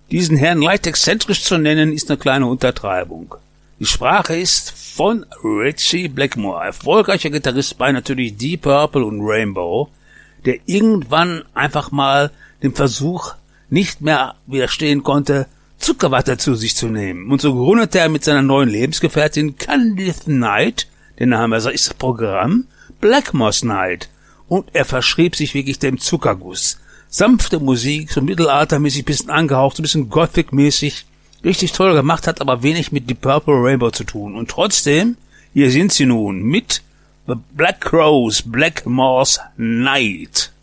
Diesen Herrn leicht exzentrisch zu nennen, ist eine kleine Untertreibung. Die Sprache ist von Ritchie Blackmore, erfolgreicher Gitarrist bei natürlich Deep Purple und Rainbow, der irgendwann einfach mal dem Versuch nicht mehr widerstehen konnte, Zuckerwatte zu sich zu nehmen. Und so gründete er mit seiner neuen Lebensgefährtin Candice Night, der Name also ist das Programm, Blackmore's Night. Und er verschrieb sich wirklich dem Zuckerguss. Sanfte Musik, so mittelaltermäßig, bisschen angehaucht, so ein bisschen Gothic-mäßig, richtig toll gemacht, hat aber wenig mit Deep Purple Rainbow zu tun. Und trotzdem, hier sind sie nun mit The Black Crowes, Blackmore's Night.